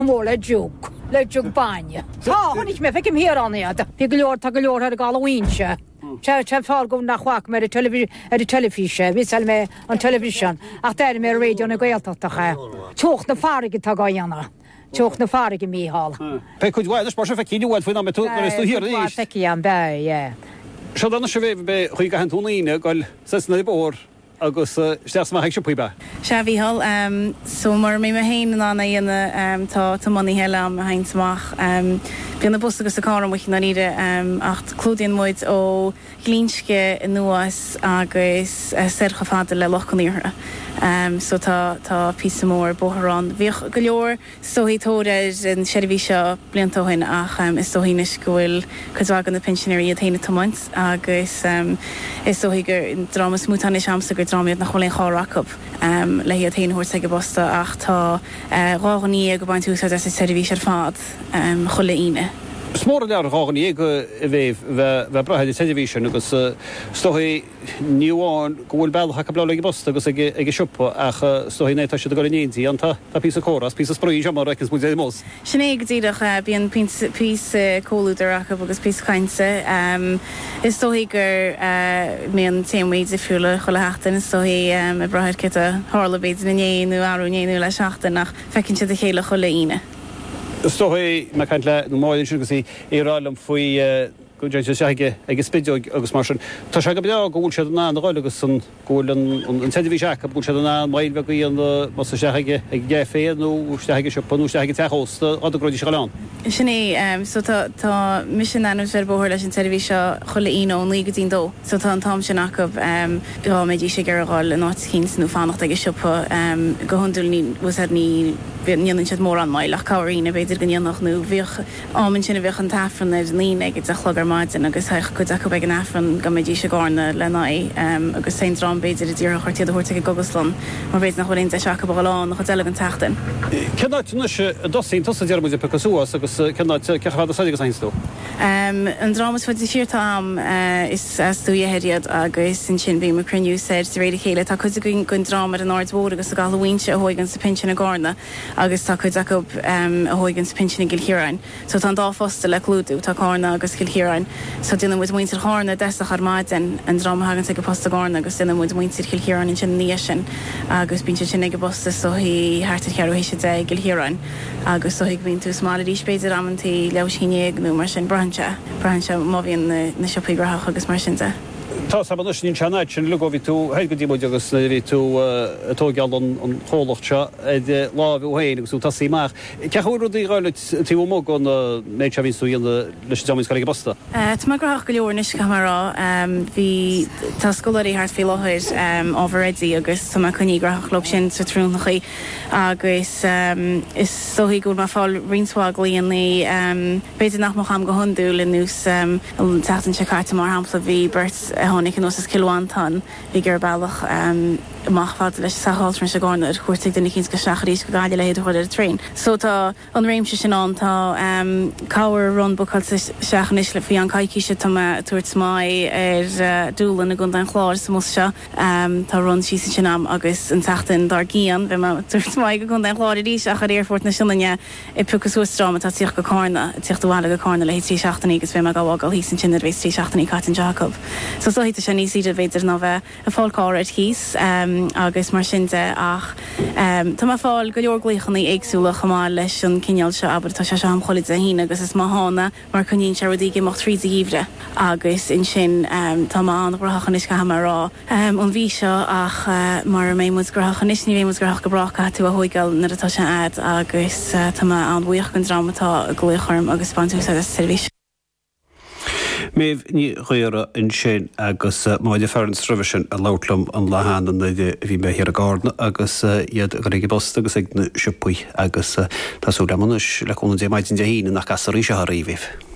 Mór le dúg baine. Tá chunig mé feic hir anéad. Bhí go leor ar galhaínse. Te fá go nach chuach mar a telefíe, ví me an television ach der mé radio na gailtacha. Tucht na farige tá gaanna. Tucht na farige míhall. Pe chuid bhil spá fe cíúil faoin me tú hir feici an be. Se anna se bhéh be chuig go henúnaíine goil sena bór agus steach mai se puibe. Se bhíhall so mar mé a héin anna dhéana tá maní heile am a haintach. Bhíanana bus agus a cá mu na ide ach clúdaíon muid ó glínske in nuas agus sercha fada le lochaníre. So tá pí mór bórán. Bhíoh go leor sohítóid in seirbhí seo bliantóhain ach is sohíine gohfuil chuágan na pensionéirí a héine tomaint agus is sohígur dramas mútanis amsa gur drámiad nach choléon cháracab le hiad héanhúirt ag bosta ach tá ráganí go baint úsá seirbhí ar fád choléine. Smór lear ráganí go bhéh brahead televísin agus stohí níháin gohfuil bailcha go bla bosta agus ag siúpa ach stohí nétá se go néí an tá pí choras, pí sprí sem mar gus mu mós. Sinné go ddíireach bíon pí cóúidirach agus pí caiinte. Is stohí gur mé an téimhaid i fiúla chola heachtain is stohí a brahead kit a hálabéid na néú áúnéú le seachtain nach fecinn si a chéile choléine. Stohí me caiint le nó máin sin gosí érálam faoi go seige ag spideo agus mar Tá se go beá gúil se ná gáil agus san ggóil an televí seach bú se ná mail be í an mas seige ag ggé féad nó steige se panú seige teósta a grodí se galán. Sinné so tá mission anm ver bóir leis an televí se chola íó lí go dó, so tá an tam sin acah méidí sé gáil an ácíns nó fannacht ag sipa go honúil ní was ní níanann siad mór an mail ach cáína beidir gannach nó bhíoh ámann sinna bhíoch an tafran ar lína ag a chlogar maidin agus chu acu ag an afran go méidí se gána lena agus Saint-Rán beidir a dtíar chuirtíad a thuirrta Goguslan mar beit nach chuín seach bhán nach chu an tatain. Cená se dosín tosa dearmúide pecasúas agus ceá sagus einstó. An dramas fu siirtám is stúhéad agus sin sin bhí mar cruniú sé réidir chéile tá chuid gon drama an áirdhór agus a galhaínse a hóigann sa pensin na gána agus tá chuid acu a hóigann sa pensin na Gilhíráin. So tá dá fosta le clúdú tá cána agus Gilhíráin. So duine mu muintir hána deach ar maidin an drama hagan ag go posta gána agus duine mu muintir Gilhíráin in sin níos sin agus bín sin ag bosta so hí hátar cearhéise de Gilhíráin agus so hiag bín tú smála dís beidir amantí leiscíine nó mar sin brandse má bhíon na sipaí grathach agus mar sinnta. Tá sa nín seanid sin lu bhí tú heid go dtíide agus bhí tú atógeall an cholachtse lábhhéin agus tú tasíach. Ceúí gáile tíú mó an méid se víú leis deáis go bosta. Tá mar graach go leornis camerará hí tá scolarí hart fé láthir ábhredí agus tá chuní graachlop sin sa trúnachaí agus is sohí gúil má fáil rinsá líon beidir nach mo am go honú le nús tetan se carta mar hapla bhí burt hánig an os kilóán hí gur bailach machfad leis saáiltrin se gána ar chuirteigh den cíns go seacharíos go gaiile léad chuir a trein. So tá an réimse sin an tá cáhar run buchail seachanis le fhí an caiiciise tá tuairt smáid ar dúlan na gun an chláir sa mus se tá run sí sin am agus an tetain dar gían bheit tuairt smáid go gun an chláir rí seach ar éirfort na sinne i puchasústrama tá tíoch go cána tíochtháile go cána le trí seachtaí agus bheit me goháil hí san sin bhééis trí seachtaí Caitin Jacob. So híte sé níos idir bhéidir nó bheith a fáilcáir híos agus mar sinnte ach tá má fáil go leorglaochaní éagsúla chamáil leis an cineal se aber tá se am choid a hína agus is má hána mar chunín se rudí mo trí híomre agus in sin tá an grachan is go hamarrá an bhí seo ach mar mé mu grachan is ní bhémus grach go bracha tú a thuigáil na atá se ad agus tá an bhuioch an dramatá a glucharm agus fanú agus servís. Méh ní chuire in sin agus máide fearan stravisin a lálumm an lehan an bhí mé hir a gána agus iad go ige bosta agus ag na sipaí agus tású lemannis leúna dé maidin de híine nach gasarí se a riomh.